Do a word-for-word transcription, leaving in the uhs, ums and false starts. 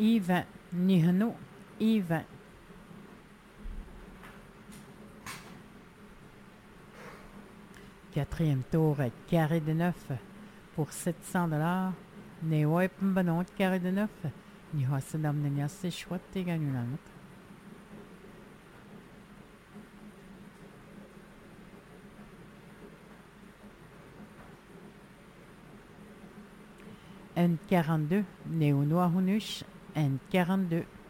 Yves, Nihano, Yves. Quatrième tour, carré de neuf pour sept cents dollars. Newep Mbanot, carré de neuf. Ni Hasadam Nanyas, chouette, et gagnant. N quarante-deux, Néo Noir Hunush, N quarante-deux.